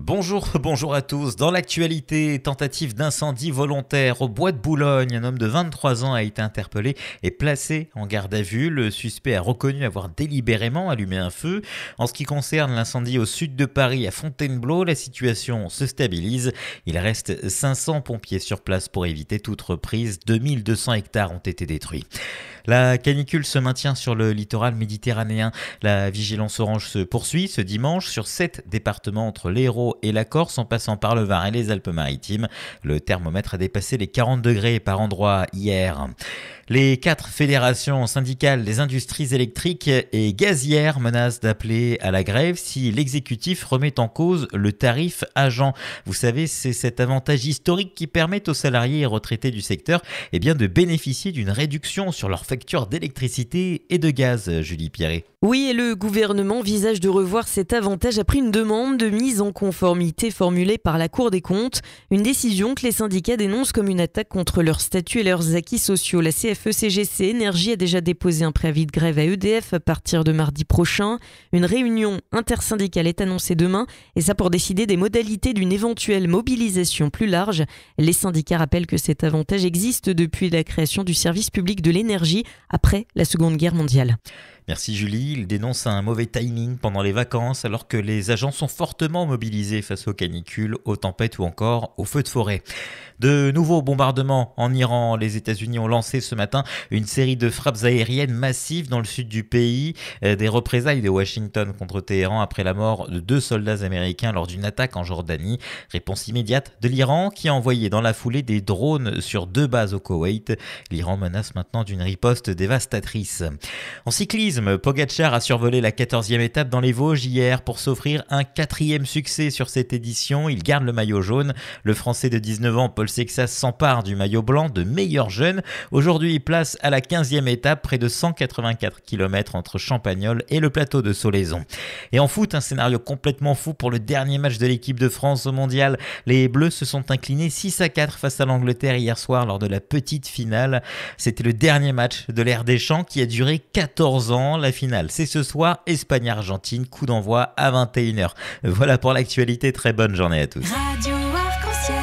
Bonjour à tous. Dans l'actualité, tentative d'incendie volontaire au bois de Boulogne. Un homme de 23 ans a été interpellé et placé en garde à vue. Le suspect a reconnu avoir délibérément allumé un feu. En ce qui concerne l'incendie au sud de Paris, à Fontainebleau, la situation se stabilise. Il reste 500 pompiers sur place pour éviter toute reprise. 2200 hectares ont été détruits. La canicule se maintient sur le littoral méditerranéen. La vigilance orange se poursuit ce dimanche sur 7 départements entre l'Hérault et la Corse, en passant par le Var et les Alpes-Maritimes. Le thermomètre a dépassé les 40 degrés par endroit hier. Les 4 fédérations syndicales des industries électriques et gazières menacent d'appeler à la grève si l'exécutif remet en cause le tarif agent. Vous savez, c'est cet avantage historique qui permet aux salariés et retraités du secteur de bénéficier d'une réduction sur leur facture d'électricité et de gaz, Julie Pierret. Oui, et le gouvernement envisage de revoir cet avantage après une demande de mise en conformité formulée par la Cour des comptes. Une décision que les syndicats dénoncent comme une attaque contre leur statut et leurs acquis sociaux. La CFE-CGC Énergie a déjà déposé un préavis de grève à EDF à partir de mardi prochain. Une réunion intersyndicale est annoncée demain, et ça pour décider des modalités d'une éventuelle mobilisation plus large. Les syndicats rappellent que cet avantage existe depuis la création du service public de l'énergie après la Seconde Guerre mondiale. Merci Julie. Il dénonce un mauvais timing pendant les vacances alors que les agents sont fortement mobilisés face aux canicules, aux tempêtes ou encore aux feux de forêt. De nouveaux bombardements en Iran. Les États-Unis ont lancé ce matin une série de frappes aériennes massives dans le sud du pays. Des représailles de Washington contre Téhéran après la mort de 2 soldats américains lors d'une attaque en Jordanie. Réponse immédiate de l'Iran qui a envoyé dans la foulée des drones sur 2 bases au Koweït. L'Iran menace maintenant d'une riposte dévastatrice. En cyclisme, Pogacar a survolé la 14e étape dans les Vosges hier pour s'offrir un 4e succès sur cette édition. Il garde le maillot jaune. Le Français de 19 ans, Paul Sexas, s'empare du maillot blanc de meilleur jeune. Aujourd'hui, place à la 15e étape, près de 184 km entre Champagnole et le plateau de Solaizon. Et en foot, un scénario complètement fou pour le dernier match de l'équipe de France au mondial. Les Bleus se sont inclinés 6-4 face à l'Angleterre hier soir lors de la petite finale. C'était le dernier match de l'ère Deschamps qui a duré 14 ans. La finale, c'est ce soir, Espagne-Argentine, coup d'envoi à 21h. Voilà pour l'actualité, très bonne journée à tous. Radio Arc-en-Ciel.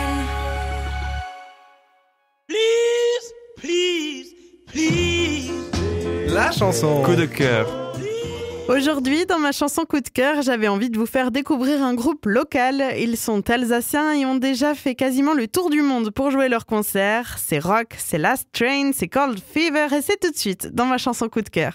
Please. La chanson coup de cœur. Aujourd'hui, dans ma chanson coup de cœur, j'avais envie de vous faire découvrir un groupe local. Ils sont alsaciens et ont déjà fait quasiment le tour du monde pour jouer leur concert. C'est rock, c'est Last Train, c'est Cold Fever et c'est tout de suite dans ma chanson coup de cœur.